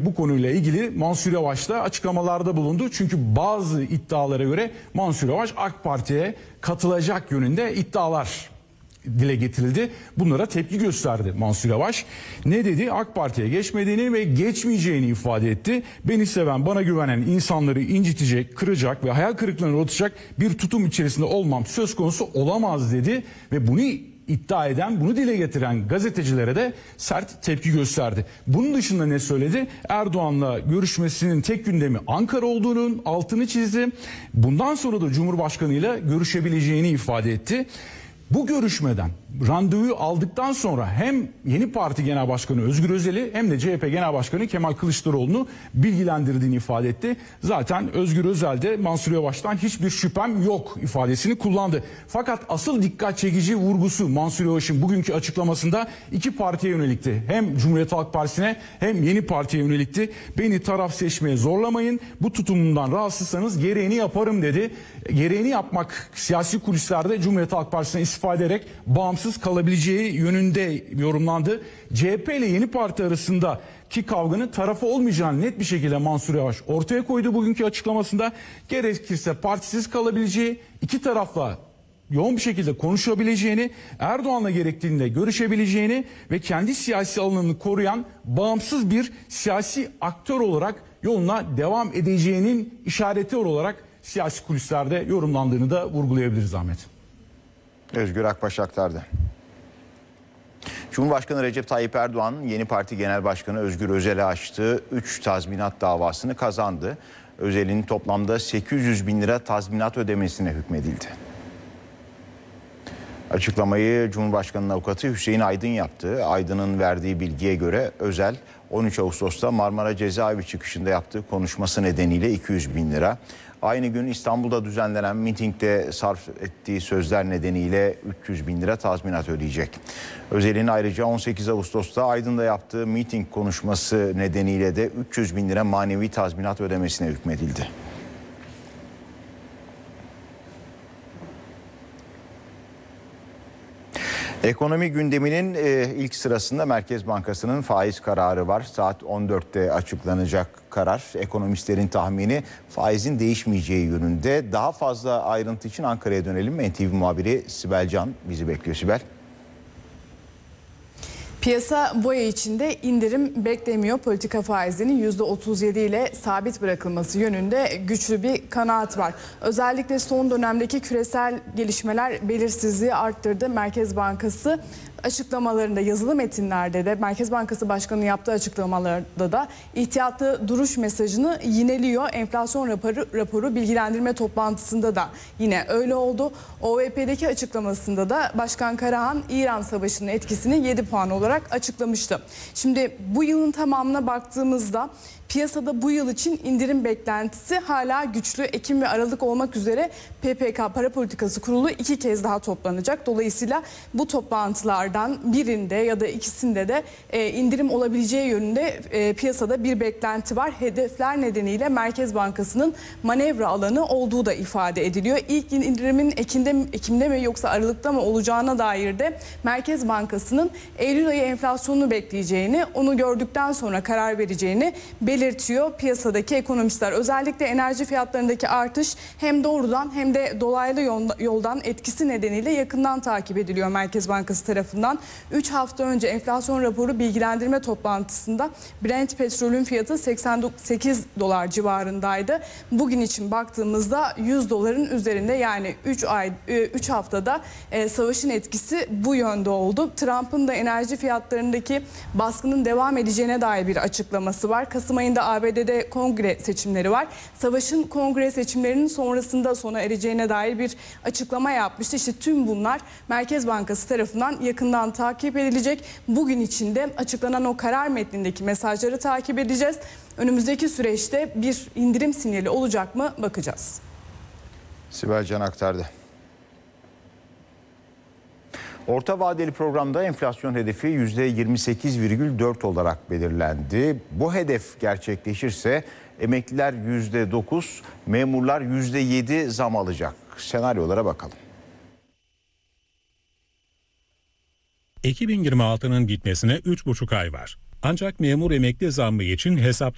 bu konuyla ilgili Mansur Yavaş da açıklamalarda bulundu. Çünkü bazı iddialara göre Mansur Yavaş AK Parti'ye katılacak yönünde iddialar dile getirildi. Bunlara tepki gösterdi Mansur Yavaş. Ne dedi? AK Parti'ye geçmediğini ve geçmeyeceğini ifade etti. Beni seven, bana güvenen insanları incitecek, kıracak ve hayal kırıklığına uğratacak bir tutum içerisinde olmam söz konusu olamaz dedi. Ve bunu iddia eden, bunu dile getiren gazetecilere de sert tepki gösterdi. Bunun dışında ne söyledi? Erdoğan'la görüşmesinin tek gündemi Ankara olduğunun altını çizdi. Bundan sonra da Cumhurbaşkanı'yla görüşebileceğini ifade etti. Bu görüşmeden randevuyu aldıktan sonra hem yeni parti genel başkanı Özgür Özel'i hem de CHP genel başkanı Kemal Kılıçdaroğlu'nu bilgilendirdiğini ifade etti. Zaten Özgür Özel de Mansur Yavaş'tan hiçbir şüphem yok ifadesini kullandı. Fakat asıl dikkat çekici vurgusu Mansur Yavaş'ın bugünkü açıklamasında iki partiye yönelikti. Hem Cumhuriyet Halk Partisi'ne hem yeni partiye yönelikti. Beni taraf seçmeye zorlamayın. Bu tutumumdan rahatsızsanız gereğini yaparım dedi. Gereğini yapmak siyasi kulislerde Cumhuriyet Halk Partisi'ne istifa ederek bağımsız kalabileceği yönünde yorumlandı. CHP ile yeni parti arasındaki kavganın tarafı olmayacağını net bir şekilde Mansur Yavaş ortaya koydu bugünkü açıklamasında. Gerekirse partisiz kalabileceği, iki tarafla yoğun bir şekilde konuşabileceğini, Erdoğan'la gerektiğinde görüşebileceğini ve kendi siyasi alanını koruyan bağımsız bir siyasi aktör olarak yoluna devam edeceğinin işareti olarak siyasi kulislerde yorumlandığını da vurgulayabiliriz Ahmet. Özgür Akbaş aktardı. Cumhurbaşkanı Recep Tayyip Erdoğan yeni parti genel başkanı Özgür Özel'e açtığı 3 tazminat davasını kazandı. Özel'in toplamda 800 bin lira tazminat ödemesine hükmedildi. Açıklamayı Cumhurbaşkanı'nın avukatı Hüseyin Aydın yaptı. Aydın'ın verdiği bilgiye göre Özel 13 Ağustos'ta Marmara Cezaevi çıkışında yaptığı konuşması nedeniyle 200 bin lira. Aynı gün İstanbul'da düzenlenen mitingde sarf ettiği sözler nedeniyle 300 bin lira tazminat ödeyecek. Özel'in ayrıca 18 Ağustos'ta Aydın'da yaptığı miting konuşması nedeniyle de 300 bin lira manevi tazminat ödemesine hükmedildi. Ekonomi gündeminin ilk sırasında Merkez Bankası'nın faiz kararı var. Saat 14'te açıklanacak karar. Ekonomistlerin tahmini faizin değişmeyeceği yönünde. Daha fazla ayrıntı için Ankara'ya dönelim. NTV muhabiri Sibel Can bizi bekliyor. Sibel. Piyasa bu ay içinde indirim beklemiyor. Politika faizinin %37 ile sabit bırakılması yönünde güçlü bir kanaat var. Özellikle son dönemdeki küresel gelişmeler belirsizliği arttırdı. Merkez Bankası açıklamalarında, yazılı metinlerde de Merkez Bankası Başkanı'nın yaptığı açıklamalarda da ihtiyatlı duruş mesajını yineliyor. Enflasyon raporu bilgilendirme toplantısında da yine öyle oldu. OVP'deki açıklamasında da Başkan Karahan İran Savaşı'nın etkisini 7 puan olarak açıklamıştı. Şimdi bu yılın tamamına baktığımızda piyasada bu yıl için indirim beklentisi hala güçlü. Ekim ve Aralık olmak üzere PPK Para Politikası Kurulu 2 kez daha toplanacak. Dolayısıyla bu toplantılardan birinde ya da ikisinde de indirim olabileceği yönünde piyasada bir beklenti var. Hedefler nedeniyle Merkez Bankası'nın manevra alanı olduğu da ifade ediliyor. İlk indirimin Ekim'de mi yoksa Aralık'ta mı olacağına dair de Merkez Bankası'nın Eylül ayı enflasyonunu bekleyeceğini, onu gördükten sonra karar vereceğini belirtiyor piyasadaki ekonomistler. Özellikle enerji fiyatlarındaki artış hem doğrudan hem de dolaylı yoldan etkisi nedeniyle yakından takip ediliyor Merkez Bankası tarafından. 3 hafta önce enflasyon raporu bilgilendirme toplantısında Brent petrolün fiyatı 88 dolar civarındaydı. Bugün için baktığımızda 100 doların üzerinde, yani 3 haftada savaşın etkisi bu yönde oldu. Trump'ın da enerji fiyatlarındaki baskının devam edeceğine dair bir açıklaması var. Kasım ayında ABD'de kongre seçimleri var. Savaşın kongre seçimlerinin sonrasında sona ereceğine dair bir açıklama yapmıştı. İşte tüm bunlar Merkez Bankası tarafından yakından takip edilecek. Bugün içinde açıklanan o karar metnindeki mesajları takip edeceğiz. Önümüzdeki süreçte bir indirim sinyali olacak mı bakacağız. Sibel Can aktardı. Orta vadeli programda enflasyon hedefi %28,4 olarak belirlendi. Bu hedef gerçekleşirse emekliler %9, memurlar %7 zam alacak. Senaryolara bakalım. 2026'nın bitmesine 3,5 ay var. Ancak memur emekli zammı için hesap